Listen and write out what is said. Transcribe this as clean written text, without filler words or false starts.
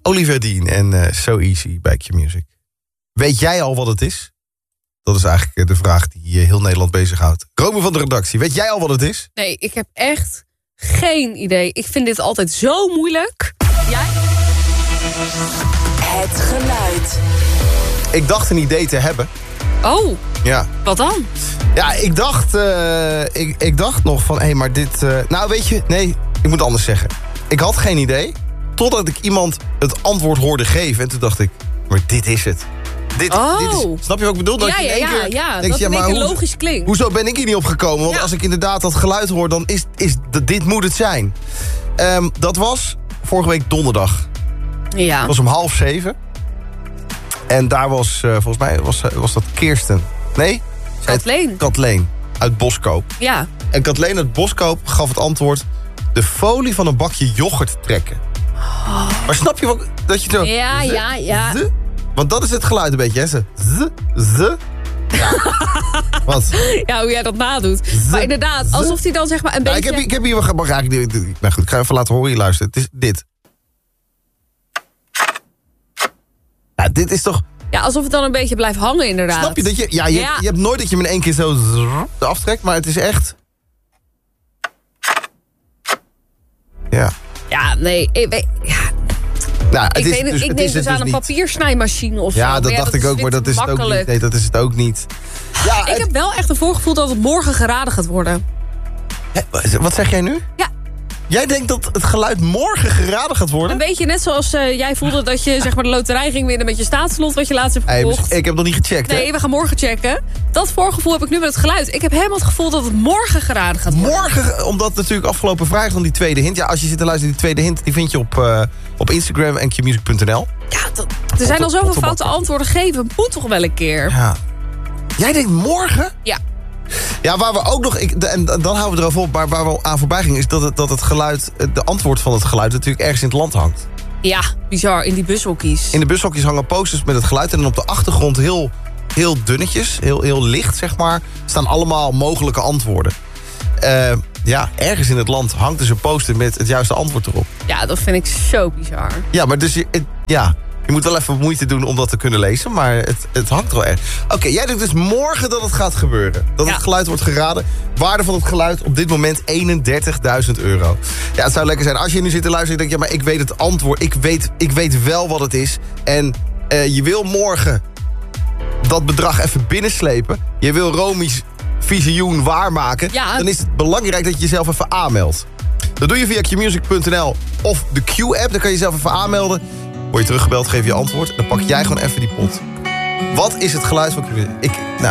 Olivia Dean en So Easy bij Q-Music. Weet jij al wat het is? Dat is eigenlijk de vraag die heel Nederland bezighoudt. Rome van de redactie, weet jij al wat het is? Nee, ik heb echt geen idee. Ik vind dit altijd zo moeilijk. Jij? Het geluid. Ik dacht een idee te hebben. Oh, Ja. wat dan? Ja, ik dacht nog van, hé, maar dit... nou, weet je, nee, ik moet anders zeggen. Ik had geen idee, totdat ik iemand het antwoord hoorde geven. En toen dacht ik, maar dit is het. Dit is, snap je wat ik bedoel? Dat Ja, je in één keer ja. denkt, Dat in één keer logisch klinkt. Hoezo ben ik hier niet opgekomen? Want als ik inderdaad dat geluid hoor, dan dit moet het zijn. Dat was vorige week donderdag. Ja. Het was om 6:30. En daar was, volgens mij, was dat Kirsten. Nee? Kathleen uit Boskoop. Ja. En Kathleen uit Boskoop gaf het antwoord... de folie van een bakje yoghurt trekken. Oh. Maar snap je wat, dat je zo... Ja. Want dat is het geluid een beetje, hè? Ja. Wat? Ja, hoe jij dat nadoet. Maar inderdaad, alsof hij dan zeg maar een beetje... Ik heb hier wat... Nou goed, ik ga even laten horen, je luistert. Het is dit. Ja, dit is toch... Ja, alsof het dan een beetje blijft hangen inderdaad. Snap je dat je... Ja, je hebt nooit dat je hem in één keer zo aftrekt, maar het is echt... Ja. Ja, nee. Nou, Ik denk dus aan een papiersnijmachine of zo. Ja, dat dacht ik ook, maar dat is het ook niet. Nee, dat is het ook niet. Ja, ik heb wel echt een voorgevoel dat het morgen geraden gaat worden. Wat zeg jij nu? Ja. Jij denkt dat het geluid morgen geraden gaat worden? Een beetje net zoals jij voelde dat je zeg maar, de loterij ging winnen met je staatslot wat je laatst hebt gekocht. Ik heb nog niet gecheckt, hè? Nee, we gaan morgen checken. Dat voorgevoel heb ik nu met het geluid. Ik heb helemaal het gevoel dat het morgen geraden gaat worden. Morgen, omdat natuurlijk afgelopen vrijdag dan die tweede hint. Ja, als je zit te luisteren, die tweede hint, die vind je op Instagram en qmusic.nl. Ja, er zijn al zoveel foute antwoorden gegeven. Moet toch wel een keer. Ja. Jij denkt morgen? Ja. Ja, waar we ook nog... En dan houden we erover op, maar waar we aan voorbij gingen... is dat het geluid, de antwoord van het geluid natuurlijk ergens in het land hangt. Ja, bizar. In die bushokjes. In de bushokjes hangen posters met het geluid... en dan op de achtergrond heel dunnetjes, heel licht, zeg maar... staan allemaal mogelijke antwoorden. Ja, ergens in het land hangt dus een poster met het juiste antwoord erop. Ja, dat vind ik zo bizar. Ja, maar dus... Je moet wel even moeite doen om dat te kunnen lezen, maar het hangt er wel erg. Oké, jij denkt dus morgen dat het gaat gebeuren. Dat het geluid wordt geraden. Waarde van het geluid op dit moment €31.000. Ja, het zou lekker zijn. Als je nu zit te luisteren en denkt, ja, maar ik weet het antwoord. Ik weet wel wat het is. En je wil morgen dat bedrag even binnenslepen. Je wil Romi's visioen waarmaken. Ja. Dan is het belangrijk dat je jezelf even aanmeldt. Dat doe je via qmusic.nl of de Q-app. Dan kan je jezelf even aanmelden. Word je teruggebeld, geef je antwoord. Dan pak jij gewoon even die pot. Wat is het geluid van...